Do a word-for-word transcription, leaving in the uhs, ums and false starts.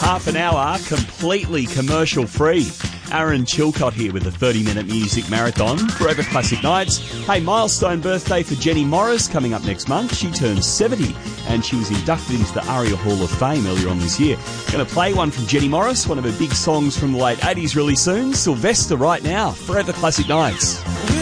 half an hour completely commercial free. Aaron Chilcott here with a thirty minute music marathon. Forever Classic Nights. Hey, milestone birthday for Jenny Morris coming up next month. She turns seventy and she was inducted into the ARIA Hall of Fame earlier on this year. Going to play one from Jenny Morris, one of her big songs from the late eighties really soon. Sylvester right now. Forever Classic Nights.